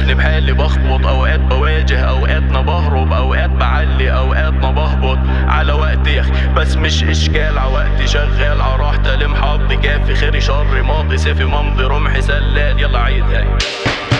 شوفني بحالي بخبط، اوقات بواجه اوقاتنا بهرب، اوقات بعلي اوقاتنا بهبط على وقتي يا اخي، بس مش اشكال عوقتي شغال عراحتي لمحاضي كافي، خيري شر ماضي سيفي ممضي رمحي سلال. يلا عيد هاي